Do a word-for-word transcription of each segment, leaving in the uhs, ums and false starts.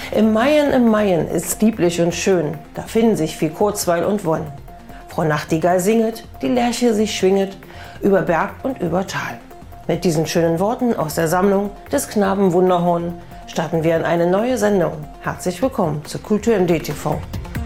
Im Mayen, im Mayen ist lieblich und schön, da finden sich viel Kurzweil und Wonn. Frau Nachtigall singet, die Lerche sich schwinget, über Berg und über Tal. Mit diesen schönen Worten aus der Sammlung des Knaben Wunderhorn starten wir in eine neue Sendung. Herzlich willkommen zu Kultur M D T V.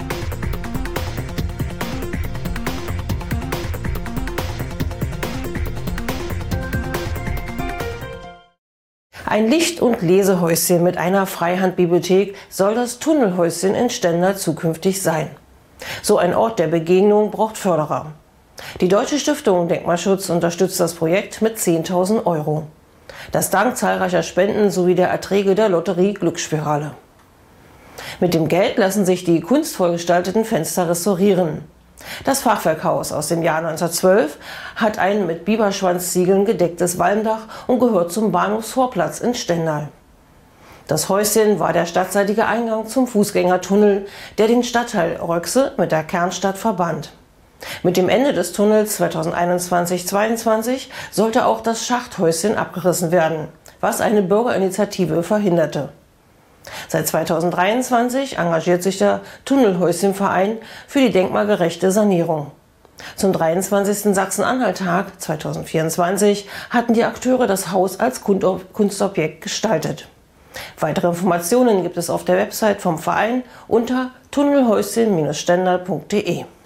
Ein Licht- und Lesehäuschen mit einer Freihandbibliothek soll das Tunnelhäuschen in Stendal zukünftig sein. So ein Ort der Begegnung braucht Förderer. Die Deutsche Stiftung Denkmalschutz unterstützt das Projekt mit zehntausend Euro. Das dank zahlreicher Spenden sowie der Erträge der Lotterie Glücksspirale. Mit dem Geld lassen sich die kunstvoll gestalteten Fenster restaurieren. Das Fachwerkhaus aus dem Jahr neunzehnhundertzwölf hat ein mit Biberschwanzziegeln gedecktes Walmdach und gehört zum Bahnhofsvorplatz in Stendal. Das Häuschen war der stadtseitige Eingang zum Fußgängertunnel, der den Stadtteil Röxe mit der Kernstadt verband. Mit dem Ende des Tunnels zweitausendeinundzwanzig zweiundzwanzig sollte auch das Schachthäuschen abgerissen werden, was eine Bürgerinitiative verhinderte. Seit zweitausenddreiundzwanzig engagiert sich der Tunnelhäuschen-Verein für die denkmalgerechte Sanierung. Zum dreiundzwanzigsten Sachsen-Anhalt-Tag zweitausendvierundzwanzig hatten die Akteure das Haus als Kunstobjekt gestaltet. Weitere Informationen gibt es auf der Website vom Verein unter tunnelhäuschen Bindestrich stendal punkt de.